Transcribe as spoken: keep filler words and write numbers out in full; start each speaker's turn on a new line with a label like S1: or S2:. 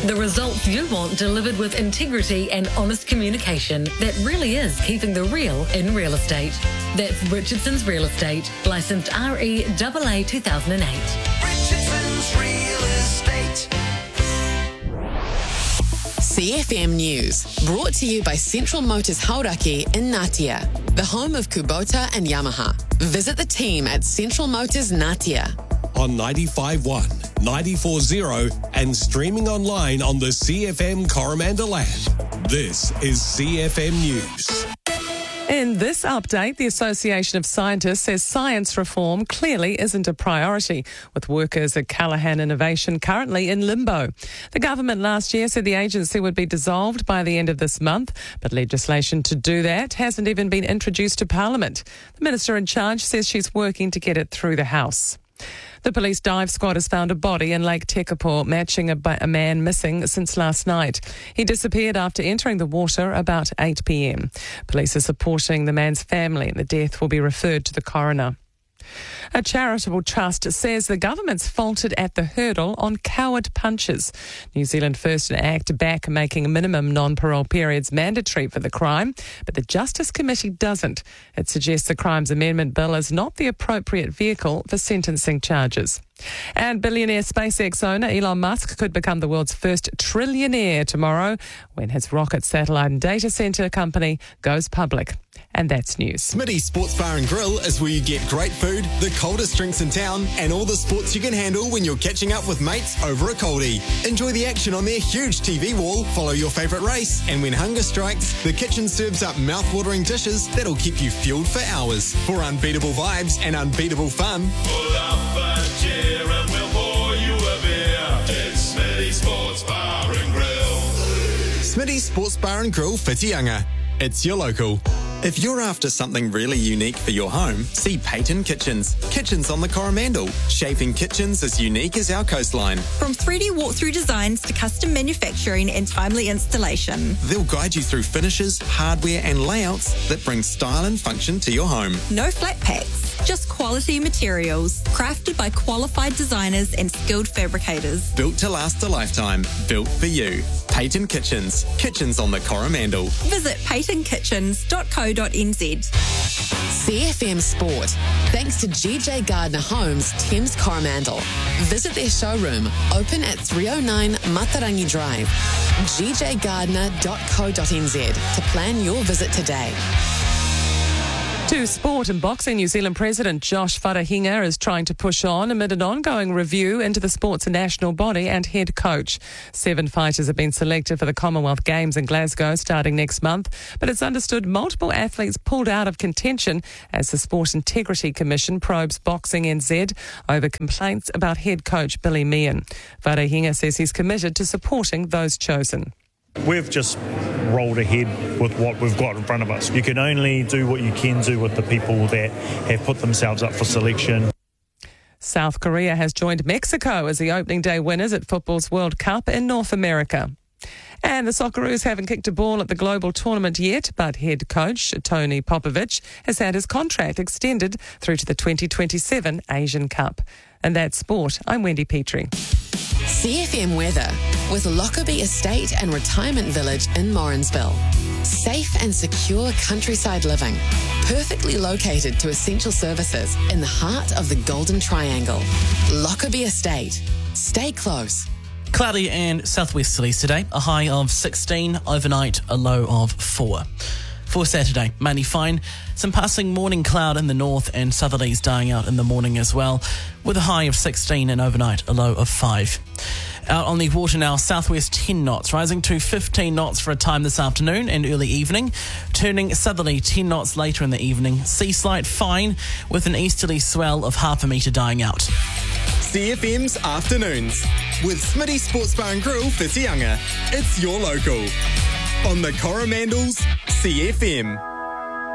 S1: The results you want delivered with integrity and honest communication that really is keeping the real in real estate. That's Richardson's Real Estate, licensed R E A A two thousand eight.
S2: Richardson's Real Estate.
S3: C F M News, brought to you by Central Motors Hauraki in Ngatea, the home of Kubota and Yamaha. Visit the team at Central Motors Ngatea.
S4: On ninety-five point one, ninety-four point zero and streaming online on the C F M Coromandel app. This is C F M News.
S5: In this update, the Association of Scientists says science reform clearly isn't a priority, with workers at Callaghan Innovation currently in limbo. The government last year said the agency would be dissolved by the end of this month, but legislation to do that hasn't even been introduced to Parliament. The minister in charge says she's working to get it through the House. The police dive squad has found a body in Lake Tekapo, matching a, a man missing since last night. He disappeared after entering the water about eight p.m. Police are supporting the man's family and the death will be referred to the coroner. A charitable trust says the government's faltered at the hurdle on coward punches. New Zealand First Act back making minimum non-parole periods mandatory for the crime, but the Justice Committee doesn't. It suggests the Crimes Amendment Bill is not the appropriate vehicle for sentencing charges. And billionaire SpaceX owner Elon Musk could become the world's first trillionaire tomorrow when his rocket, satellite and data centre company goes public. And that's news.
S6: Smitty's Sports Bar and Grill is where you get great food, the coldest drinks in town, and all the sports you can handle when you're catching up with mates over a coldie. Enjoy the action on their huge T V wall, follow your favourite race, and when hunger strikes, the kitchen serves up mouth-watering dishes that'll keep you fueled for hours. For unbeatable vibes and unbeatable fun,
S7: pull up a chair and we'll pour you a beer. It's Smitty's Sports Bar and Grill.
S6: Smitty's Sports Bar and Grill, Whitianga. It's your local. If you're after something really unique for your home, see Payton Kitchens. Kitchens on the Coromandel. Shaping kitchens as unique as our coastline.
S8: From three D walkthrough designs to custom manufacturing and timely installation.
S6: They'll guide you through finishes, hardware and layouts that bring style and function to your home.
S8: No flat packs, just quality materials. Crafted by qualified designers and skilled fabricators.
S6: Built to last a lifetime. Built for you. Payton Kitchens. Kitchens on the Coromandel.
S8: Visit payton kitchens dot co dot n z.
S3: C F M Sport, thanks to G J Gardner Homes, Thames Coromandel. Visit their showroom, open at three oh nine Matarangi Drive. g j gardner dot co dot n z to plan your visit today.
S5: To sport and boxing, New Zealand President Josh Wharahinga is trying to push on amid an ongoing review into the sport's national body and head coach. Seven fighters have been selected for the Commonwealth Games in Glasgow starting next month, but it's understood multiple athletes pulled out of contention as the Sport Integrity Commission probes Boxing N Z over complaints about head coach Billy Meehan. Wharahinga says he's committed to supporting those chosen.
S9: We've just rolled ahead with what we've got in front of us. You can only do what you can do with the people that have put themselves up for selection.
S5: South Korea has joined Mexico as the opening day winners at football's World Cup in North America. And the Socceroos haven't kicked a ball at the global tournament yet, but head coach Tony Popovich has had his contract extended through to the twenty twenty-seven Asian Cup. And that's sport. I'm Wendy Petrie.
S3: C F M weather with Lockerbie Estate and Retirement Village in Morrinsville. Safe and secure countryside living, perfectly located to essential services in the heart of the Golden Triangle. Lockerbie Estate. Stay close.
S10: Cloudy and southwesterlies today, a high of sixteen, overnight a low of four. For Saturday, mainly fine. Some passing morning cloud in the north and southerlies dying out in the morning as well, with a high of sixteen and overnight a low of five. Out on the water now, southwest ten knots, rising to fifteen knots for a time this afternoon and early evening, turning southerly ten knots later in the evening. Sea slight fine, with an easterly swell of half a metre dying out.
S6: C F M's Afternoons with Smitty Sports Bar and Grill, Whitianga. It's your local. On the Coromandel's C F M.